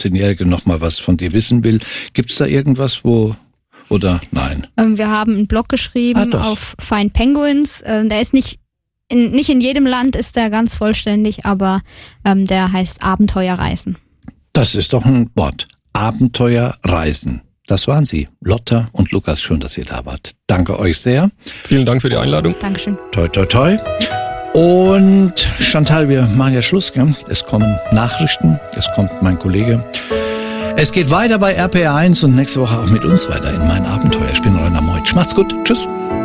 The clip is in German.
18-Jährige noch mal was von dir wissen will, gibt's da irgendwas, oder nein? Wir haben einen Blog geschrieben auf Find Penguins. Der ist nicht in jedem Land ist der ganz vollständig, aber der heißt Abenteuerreisen. Das ist doch ein Wort. Abenteuerreisen. Das waren sie, Lotta und Lukas. Schön, dass ihr da wart. Danke euch sehr. Vielen Dank für die Einladung. Dankeschön. Toi, toi, toi. Und Chantal, wir machen ja Schluss, gell? Es kommen Nachrichten, es kommt mein Kollege. Es geht weiter bei RPR1 und nächste Woche auch mit uns weiter in mein Abenteuer. Ich bin Rainer Meutsch. Macht's gut. Tschüss.